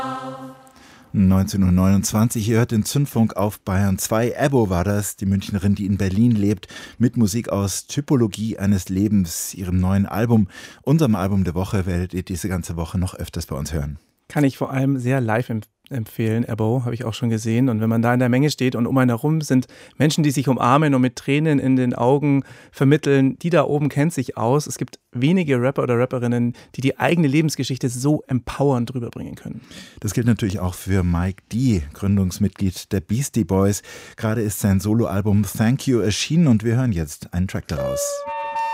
19:29 Uhr, ihr hört den Zündfunk auf Bayern 2. Ebo war das, die Münchnerin, die in Berlin lebt, mit Musik aus Typologie eines Lebens, ihrem neuen Album, unserem Album der Woche, werdet ihr diese ganze Woche noch öfters bei uns hören. Kann ich vor allem sehr live empfehlen, Ebo, habe ich auch schon gesehen. Und wenn man da in der Menge steht und um einen herum sind Menschen, die sich umarmen und mit Tränen in den Augen vermitteln, die da oben kennt sich aus. Es gibt wenige Rapper oder Rapperinnen, die die eigene Lebensgeschichte so empowernd rüberbringen können. Das gilt natürlich auch für Mike D., Gründungsmitglied der Beastie Boys. Gerade ist sein Soloalbum Thank You erschienen und wir hören jetzt einen Track daraus.